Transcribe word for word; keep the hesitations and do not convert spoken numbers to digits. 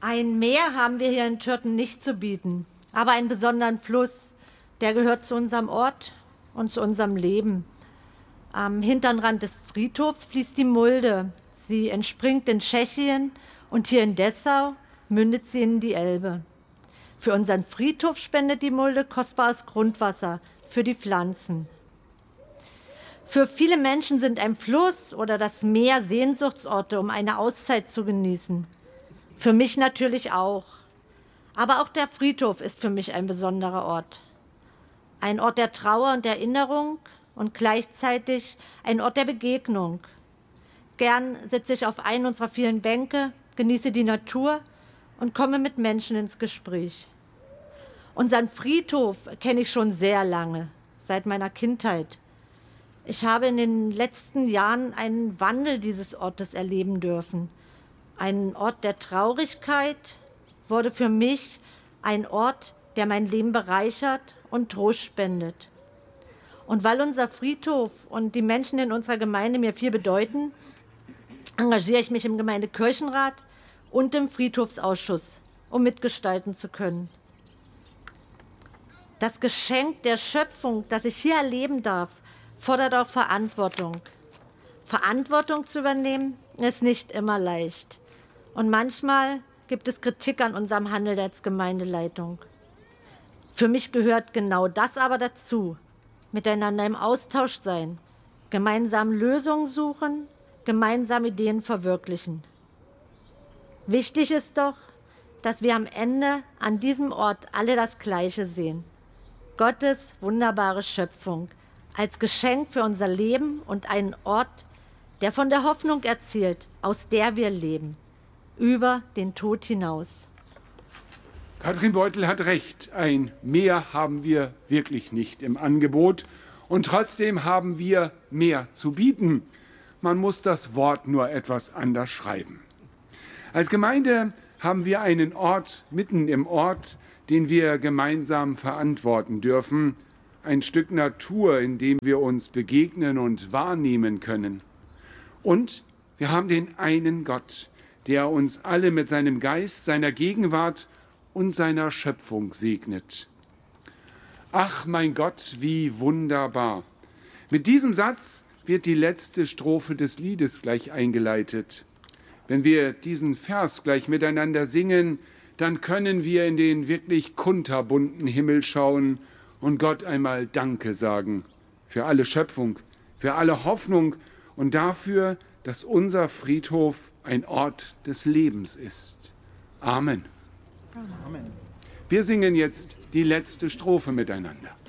Ein Meer haben wir hier in Türten nicht zu bieten, aber einen besonderen Fluss, der gehört zu unserem Ort und zu unserem Leben. Am hinteren Rand des Friedhofs fließt die Mulde. Sie entspringt in Tschechien und hier in Dessau mündet sie in die Elbe. Für unseren Friedhof spendet die Mulde kostbares Grundwasser für die Pflanzen. Für viele Menschen sind ein Fluss oder das Meer Sehnsuchtsorte, um eine Auszeit zu genießen. Für mich natürlich auch. Aber auch der Friedhof ist für mich ein besonderer Ort. Ein Ort der Trauer und Erinnerung und gleichzeitig ein Ort der Begegnung. Gern sitze ich auf einen unserer vielen Bänke, genieße die Natur und komme mit Menschen ins Gespräch. Unseren Friedhof kenne ich schon sehr lange, seit meiner Kindheit. Ich habe in den letzten Jahren einen Wandel dieses Ortes erleben dürfen. Ein Ort der Traurigkeit wurde für mich ein Ort, der mein Leben bereichert und Trost spendet. Und weil unser Friedhof und die Menschen in unserer Gemeinde mir viel bedeuten, engagiere ich mich im Gemeindekirchenrat und im Friedhofsausschuss, um mitgestalten zu können. Das Geschenk der Schöpfung, das ich hier erleben darf, fordert auch Verantwortung. Verantwortung zu übernehmen, ist nicht immer leicht. Und manchmal gibt es Kritik an unserem Handeln als Gemeindeleitung. Für mich gehört genau das aber dazu. Miteinander im Austausch sein, gemeinsam Lösungen suchen, gemeinsam Ideen verwirklichen. Wichtig ist doch, dass wir am Ende an diesem Ort alle das Gleiche sehen. Gottes wunderbare Schöpfung als Geschenk für unser Leben und einen Ort, der von der Hoffnung erzählt, aus der wir leben, über den Tod hinaus. Katrin Beutel hat recht, ein Meer haben wir wirklich nicht im Angebot und trotzdem haben wir mehr zu bieten. Man muss das Wort nur etwas anders schreiben. Als Gemeinde haben wir einen Ort mitten im Ort, den wir gemeinsam verantworten dürfen, ein Stück Natur, in dem wir uns begegnen und wahrnehmen können. Und wir haben den einen Gott, der uns alle mit seinem Geist, seiner Gegenwart und seiner Schöpfung segnet. Ach, mein Gott, wie wunderbar! Mit diesem Satz wird die letzte Strophe des Liedes gleich eingeleitet. Wenn wir diesen Vers gleich miteinander singen, dann können wir in den wirklich kunterbunten Himmel schauen und Gott einmal Danke sagen für alle Schöpfung, für alle Hoffnung und dafür, dass unser Friedhof ein Ort des Lebens ist. Amen. Amen. Wir singen jetzt die letzte Strophe miteinander.